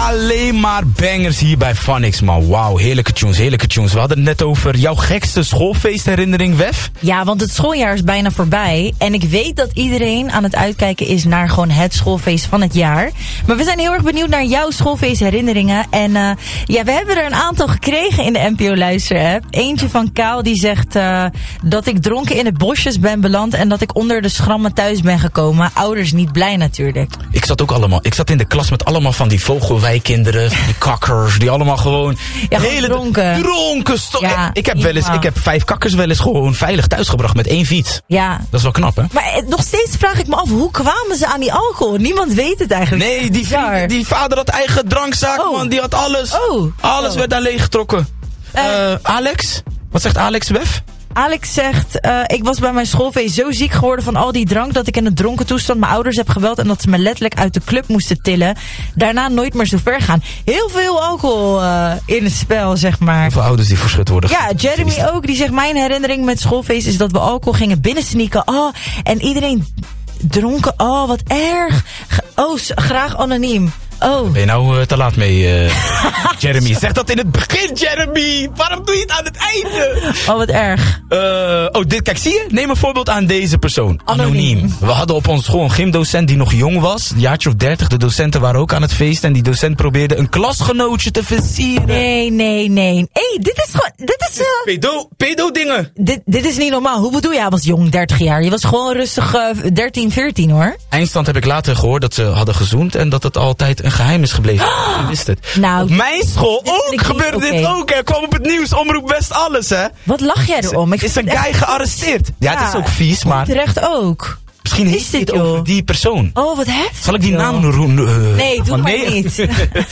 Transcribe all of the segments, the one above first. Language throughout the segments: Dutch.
alleen maar bangers hier bij Phonics, man. Wauw, heerlijke tunes. We hadden het net over jouw gekste schoolfeestherinnering, Wef. Ja, want het schooljaar is bijna voorbij. En ik weet dat iedereen aan het uitkijken is naar gewoon het schoolfeest van het jaar. Maar we zijn heel erg benieuwd naar jouw schoolfeestherinneringen. En we hebben er een aantal gekregen in de NPO Luister-app. Eentje van Kaal die zegt dat ik dronken in de bosjes ben beland en dat ik onder de schrammen thuis ben gekomen. Ouders niet blij natuurlijk. Ik zat in de klas met allemaal van die vogelwijkinderen, die kakkers, die allemaal gewoon dronken. Ja, ik heb 5 kakkers wel eens gewoon veilig thuisgebracht met 1 fiets. Ja. Dat is wel knap, hè? Maar nog steeds vraag ik me af, hoe kwamen ze aan die alcohol? Niemand weet het eigenlijk. Nee, die vader had eigen drankzaak, man. Die had alles. Alles werd daar leeggetrokken. Alex? Wat zegt Alex, Wef? Alex zegt, ik was bij mijn schoolfeest zo ziek geworden van al die drank dat ik in een dronken toestand mijn ouders heb gebeld en dat ze me letterlijk uit de club moesten tillen. Daarna nooit meer zo ver gaan. Heel veel alcohol in het spel, zeg maar. Hoeveel ouders die verschut worden. Ja, Jeremy ook. Die zegt, mijn herinnering met schoolfeest is dat we alcohol gingen binnensneaken. En iedereen dronken. Wat erg. Graag anoniem. Ben je nou te laat mee, Jeremy? Zeg dat in het begin, Jeremy! Waarom doe je het aan het einde? Wat erg. Kijk, zie je? Neem een voorbeeld aan deze persoon. Anoniem. We hadden op onze school een gymdocent die nog jong was. Een jaartje of 30. De docenten waren ook aan het feest. En die docent probeerde een klasgenootje te versieren. Nee. Dit is pedo-dingen. Dit is niet normaal. Hoe bedoel je? Hij was jong, 30 jaar. Je was gewoon rustig 13, 14 hoor. Eindstand heb ik later gehoord dat ze hadden gezoend. En dat het altijd een geheim is gebleven. Je wist het. Nou, op mijn school gebeurde dit ook. Hè. Kwam op het nieuws. Omroep West alles, hè. Wat lach jij erom? Is een guy gearresteerd? Ja, het is ook vies, maar... Terecht ook. Misschien heeft dit over die persoon. Wat heftig. Zal ik die naam noemen? Nee, doe maar niet.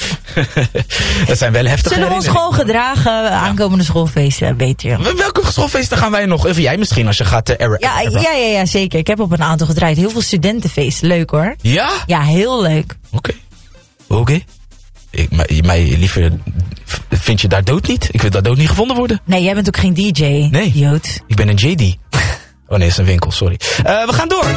Dat zijn wel heftige Zullen we ons gewoon gedragen aankomende schoolfeesten? Beter. Welke schoolfeesten gaan wij nog? Even jij misschien als je gaat Ja, zeker. Ik heb op een aantal gedraaid. Heel veel studentenfeesten. Leuk hoor. Ja? Ja, heel leuk. Oké. Mij liever... Vind je daar dood niet? Ik wil daar dood niet gevonden worden. Nee, jij bent ook geen DJ. Nee. Idioot. Ik ben een JD. Oh nee, dat is een winkel, sorry. We gaan door.